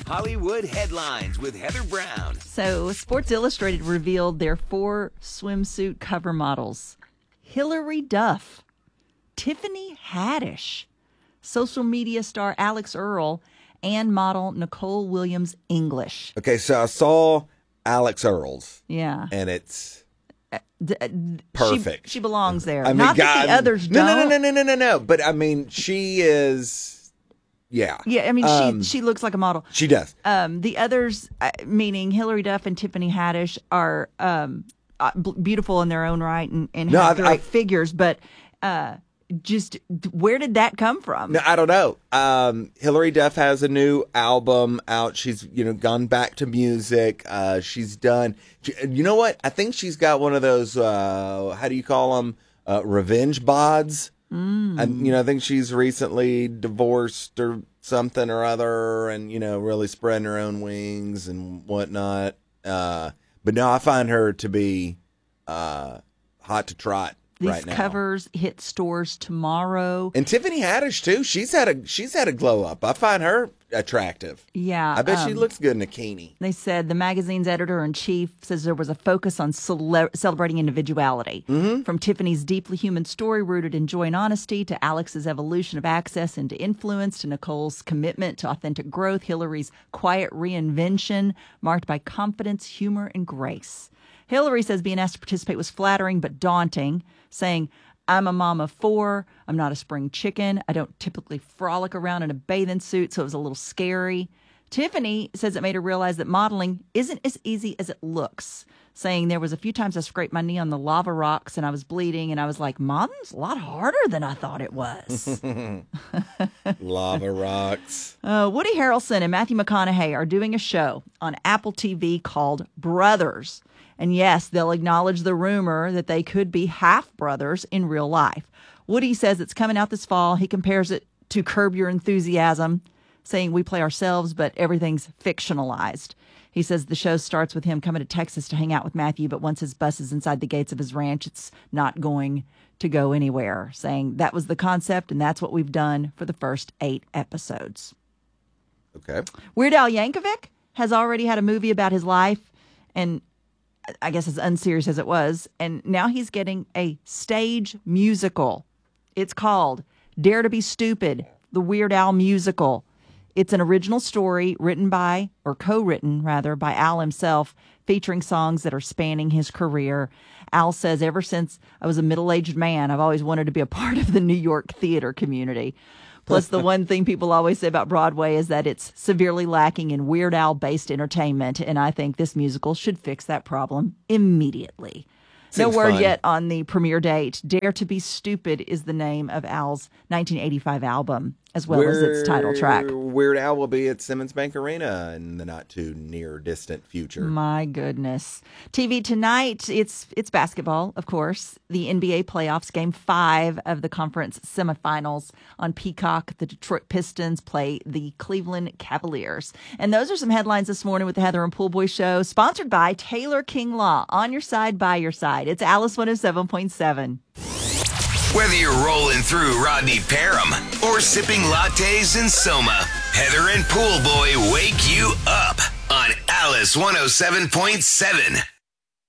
Hollywood Headlines with Heather Brown. So, Sports Illustrated revealed their 4 swimsuit cover models: Hilary Duff, Tiffany Haddish, social media star Alex Earl, and model Nicole Williams English. Okay, so I saw Alex Earl's. Yeah. And it's perfect. She belongs there. I mean, Not that the others don't. No. But I mean, she is. Yeah. Yeah, I mean, she looks like a model. She does. The others, meaning Hilary Duff and Tiffany Haddish, are beautiful in their own right and have great figures. But just where did that come from? No, I don't know. Hilary Duff has a new album out. She's gone back to music. She's done. You know what? I think she's got one of those. How do you call them? Revenge bods. And I think she's recently divorced or something or other, and really spreading her own wings and whatnot. But no, I find her to be hot to trot. These right now. covers hit stores tomorrow. And Tiffany Haddish too. She's had a glow up. I find her attractive. Yeah, I bet she looks good in a bikini. They said the magazine's editor-in-chief says there was a focus on celebrating individuality. Mm-hmm. From Tiffany's deeply human story rooted in joy and honesty to Alex's evolution of access into influence to Nicole's commitment to authentic growth, Hilary's quiet reinvention marked by confidence, humor, and grace. Hilary says being asked to participate was flattering but daunting, saying, "I'm a mom of 4. I'm not a spring chicken. I don't typically frolic around in a bathing suit, so it was a little scary." Tiffany says it made her realize that modeling isn't as easy as it looks, saying there was a few times I scraped my knee on the lava rocks and I was bleeding, and I was like, modeling's a lot harder than I thought it was. Lava rocks. Woody Harrelson and Matthew McConaughey are doing a show on Apple TV called Brothers. And yes, they'll acknowledge the rumor that they could be half-brothers in real life. Woody says it's coming out this fall. He compares it to Curb Your Enthusiasm, saying we play ourselves, but everything's fictionalized. He says the show starts with him coming to Texas to hang out with Matthew, but once his bus is inside the gates of his ranch, it's not going to go anywhere, saying that was the concept, and that's what we've done for the first 8 episodes. Okay. Weird Al Yankovic has already had a movie about his life, and I guess as unserious as it was, and now he's getting a stage musical. It's called Dare to Be Stupid, the Weird Al Musical. It's an original story written by, or co-written rather, by Al himself, featuring songs that are spanning his career. Al says, ever since I was a middle-aged man, I've always wanted to be a part of the New York theater community. Plus, the one thing people always say about Broadway is that it's severely lacking in Weird Al-based entertainment, and I think this musical should fix that problem immediately. No word yet on the premiere date. Dare to Be Stupid is the name of Al's 1985 album, as well as its title track. Weird Al will be at Simmons Bank Arena in the not too near distant future. My goodness. TV tonight, it's basketball, of course. The NBA playoffs, Game 5 of the conference semifinals on Peacock. The Detroit Pistons play the Cleveland Cavaliers. And those are some headlines this morning with the Heather and Pool Boy Show, sponsored by Taylor King Law. On your side, by your side. It's Alice 107.7. Whether you're rolling through Rodney Parham or sipping lattes in Soma, Heather and Pool Boy wake you up on Alice 107.7.